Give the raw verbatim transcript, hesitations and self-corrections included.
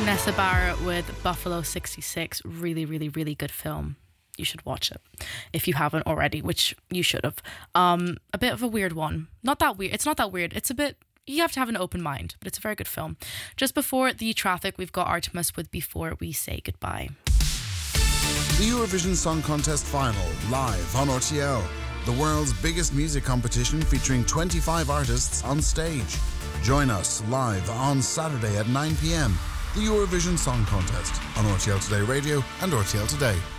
Vanessa Barrett with Buffalo sixty-six. Really, really, really good film. You should watch it if you haven't already, which you should have. Um, a bit of a weird one. Not that weird. It's not that weird. It's a bit... You have to have an open mind, but it's a very good film. Just before the traffic, we've got Artemis with Before We Say Goodbye. The Eurovision Song Contest Final, live on R T L. The world's biggest music competition featuring twenty-five artists on stage. Join us live on Saturday at nine p.m. The Eurovision Song Contest on R T L Today Radio and R T L Today.